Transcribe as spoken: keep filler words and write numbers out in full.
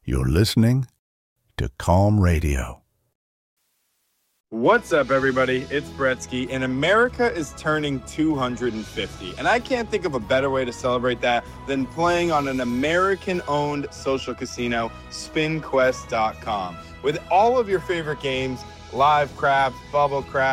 You're listening to Calm Radio. What's up, everybody? It's Bretsky, and America is turning two hundred fifty. And I can't think of a better way to celebrate that than playing on an American-owned social casino, spin quest dot com. With all of your favorite games, live craps, bubble craps,